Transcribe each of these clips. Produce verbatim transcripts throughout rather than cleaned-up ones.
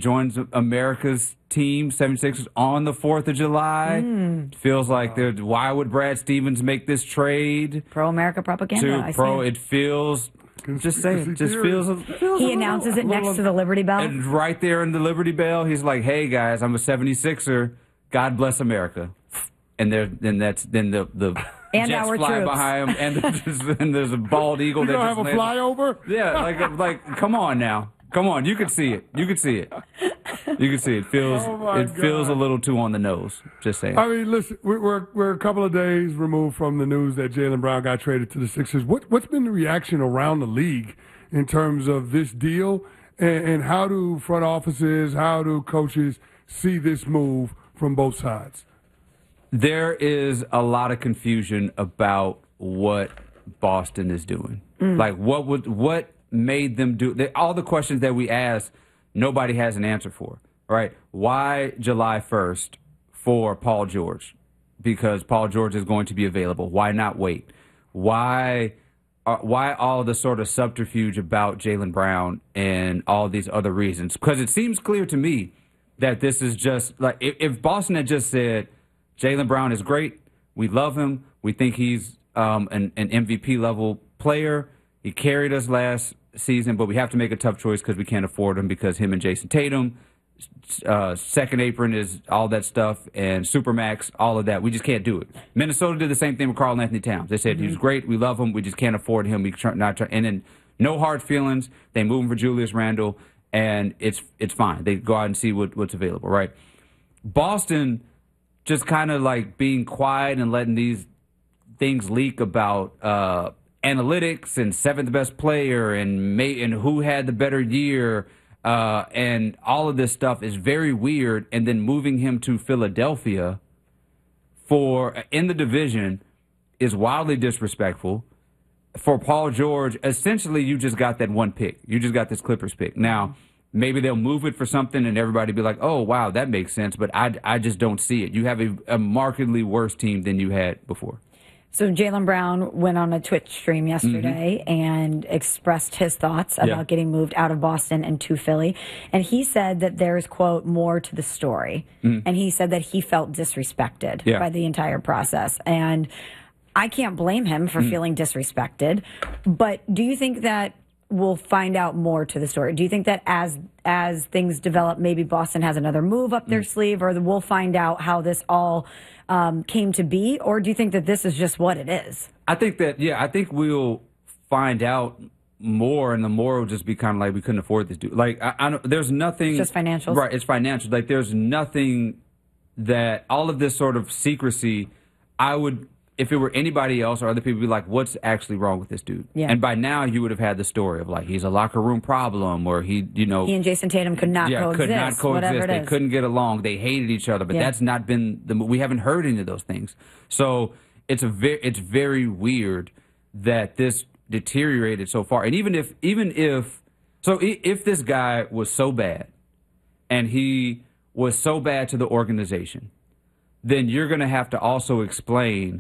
joins America's team, seventy-sixers, on the fourth of July. Mm. Feels like there's why would Brad Stevens make this trade? Pro-America propaganda. To I pro, see it. it feels. Just say it. Just feels. feels he announces it next to the Liberty Bell. And right there in the Liberty Bell, he's like, "Hey guys, I'm a seventy-sixer. God bless America." And there, then that's then the the and jets our fly troops. behind him, and there's, and there's a bald eagle. You that don't just have a lands. flyover? Yeah, like like come on now, come on. You can see it. You can see it. You can see it. Feels Oh it God. feels a little too on the nose. Just saying. I mean, listen, we're we're, we're a couple of days removed from the news that Jaylen Brown got traded to the Sixers. What what's been the reaction around the league in terms of this deal, and, and how do front offices, how do coaches see this move from both sides? There is a lot of confusion about what Boston is doing. Mm. Like, what would what made them do they, all the questions that we ask, nobody has an answer for, right? Why July first for Paul George? Because Paul George is going to be available. Why not wait? Why uh, why all the sort of subterfuge about Jaylen Brown and all these other reasons? Because it seems clear to me that this is just like if, if Boston had just said, Jaylen Brown is great. We love him. We think he's um, an, an M V P level player. He carried us last season, but we have to make a tough choice because we can't afford him because him and Jason Tatum, uh, second apron is all that stuff, and Supermax, all of that. We just can't do it. Minnesota did the same thing with Karl Anthony Towns. They said mm-hmm. he's great. We love him. We just can't afford him. We try, not try, and then no hard feelings. They move him for Julius Randle, and it's it's fine. They go out and see what, what's available, right? Boston just kind of like being quiet and letting these things leak about uh, analytics and seventh best player and may, and who had the better year uh, and all of this stuff is very weird. And then moving him to Philadelphia for in the division is wildly disrespectful. For Paul George, essentially you just got that one pick. You just got this Clippers pick. Now, maybe they'll move it for something and everybody be like, oh, wow, that makes sense. But I, I just don't see it. You have a, a markedly worse team than you had before. So Jaylen Brown went on a Twitch stream yesterday mm-hmm. and expressed his thoughts about yeah. getting moved out of Boston and to Philly. And he said that there's, quote, more to the story. Mm-hmm. And he said that he felt disrespected yeah. by the entire process. And I can't blame him for mm-hmm. feeling disrespected. But do you think that we'll find out more to the story? Do you think that as as things develop, maybe Boston has another move up their mm. sleeve, or we'll find out how this all um, came to be? Or do you think that this is just what it is? I think that, yeah, I think we'll find out more, and the more will just be kind of like, we couldn't afford this dude. Like, I, I don't, there's nothing. It's just financial. Right, it's financial. Like, there's nothing that, all of this sort of secrecy, I would, if it were anybody else or other people, be like, what's actually wrong with this dude? Yeah. And by now, you would have had the story of, like, he's a locker room problem, or he, you know. He and Jason Tatum could not yeah, coexist. could not coexist. They is. couldn't get along. They hated each other. But yeah. that's not been, the, we haven't heard any of those things. So it's a very, it's very weird that this deteriorated so far. And even if, even if, so if this guy was so bad, and he was so bad to the organization, then you're going to have to also explain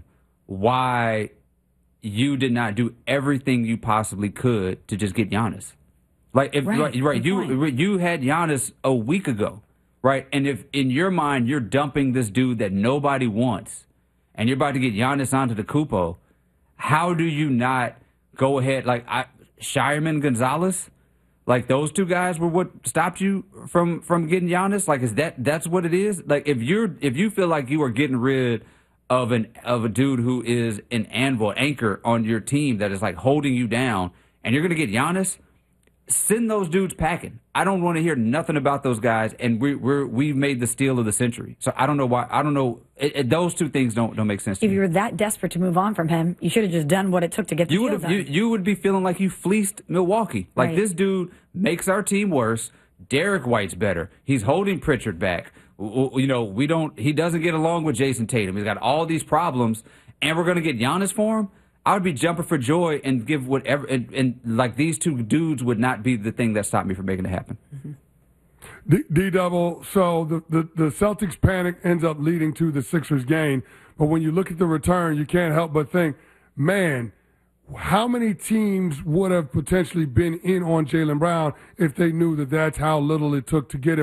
why you did not do everything you possibly could to just get Giannis. Like, if right, right, right you point. you had Giannis a week ago, right? And if in your mind you're dumping this dude that nobody wants, and you're about to get Giannis onto the Kupo, how do you not go ahead? Like, I, Shireman Gonzalez, like those two guys were what stopped you from from getting Giannis. Like, is that that's what it is? Like, if you're if you feel like you are getting rid of an of a dude who is an anvil anchor on your team that is like holding you down, and you're going to get Giannis, send those dudes packing. I don't want to hear nothing about those guys, and we we're we've made the steal of the century. So I don't know why. I don't know. It, it, those two things don't don't make sense to if me. you were that desperate to move on from him, you should have just done what it took to get the you deal would done. You, you would be feeling like you fleeced Milwaukee. Like, right. this dude makes our team worse. Derek White's better. He's holding Pritchard back. You know, we don't. He doesn't get along with Jason Tatum. He's got all these problems, and we're going to get Giannis for him. I would be jumping for joy and give whatever. And, and like, these two dudes would not be the thing that stopped me from making it happen. Mm-hmm. D, D double. So the, the the Celtics panic ends up leading to the Sixers gain. But when you look at the return, you can't help but think, man, how many teams would have potentially been in on Jaylen Brown if they knew that that's how little it took to get him?